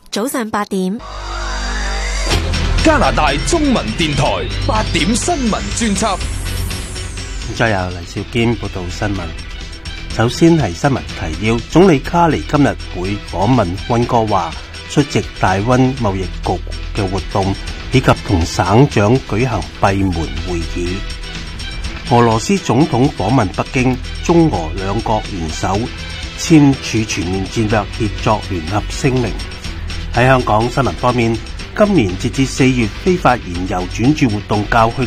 早上8點。 加拿大中文電台8點新聞專輯。 再由黎兆堅報道新聞。首先係新聞提要，總理卡尼今日會訪問溫哥華，出席大溫貿易局嘅活動，以及同省長舉行閉門會議。俄羅斯總統訪問北京，中俄兩國元首簽署全面戰略協作聯合聲明。喺香港新聞方面，今年截至4月非法燃油轉注活動較去